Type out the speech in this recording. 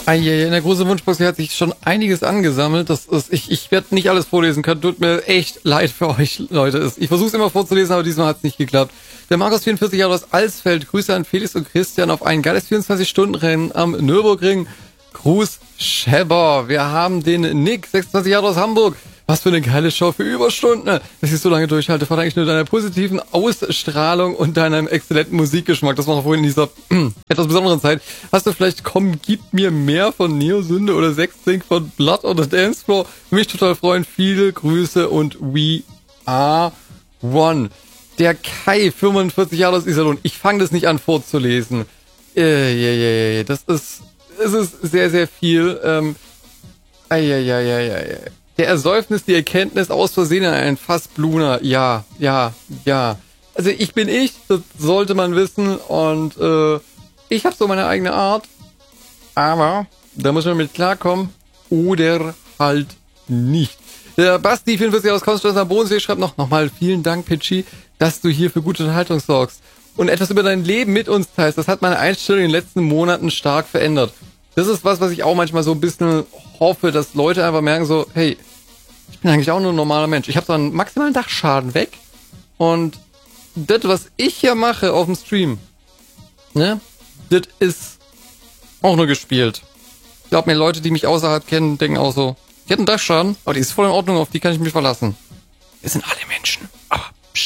In der großen Wunschbox hier hat sich schon einiges angesammelt. Ich werde nicht alles vorlesen können. Tut mir echt leid für euch, Leute. Ich versuche es immer vorzulesen, aber diesmal hat es nicht geklappt. Der Markus 44 Jahre aus Alsfeld. Grüße an Felix und Christian auf ein geiles 24-Stunden-Rennen am Nürburgring. Gruß Schäber. Wir haben den Nick, 26 Jahre aus Hamburg. Was für eine geile Show für Überstunden. Dass ich so lange durchhalte, verdanke ich nur deiner positiven Ausstrahlung und deinem exzellenten Musikgeschmack. Das war auch vorhin in dieser etwas besonderen Zeit. Hast du vielleicht Komm, gib mir mehr von Neosünde oder Sexting von Blood on the Dance Floor? Würde mich total freuen. Viele Grüße und we are one. Der Kai, 45 Jahre aus Iserlohn. Ich fange das nicht an vorzulesen. Es ist sehr, sehr viel. Der Ersäufnis, die Erkenntnis aus Versehen in einen Fass Bluna. Ja. Also ich bin ich, das sollte man wissen. Und ich habe so meine eigene Art. Aber da muss man mit klarkommen. Oder halt nicht. Der Basti, 44 aus Konstanz am Bodensee, schreibt nochmal vielen Dank, Pitchy, dass du hier für gute Unterhaltung sorgst. Und etwas über dein Leben mit uns teilst. Das hat meine Einstellung in den letzten Monaten stark verändert. Das ist was ich auch manchmal so ein bisschen hoffe, dass Leute einfach merken so, hey, ich bin eigentlich auch nur ein normaler Mensch. Ich habe so einen maximalen Dachschaden weg. Und das, was ich hier mache auf dem Stream, ne, das ist auch nur gespielt. Ich glaube mir, Leute, die mich außerhalb kennen, denken auch so, die hat einen Dachschaden, aber die ist voll in Ordnung, auf die kann ich mich verlassen. Wir sind alle Menschen.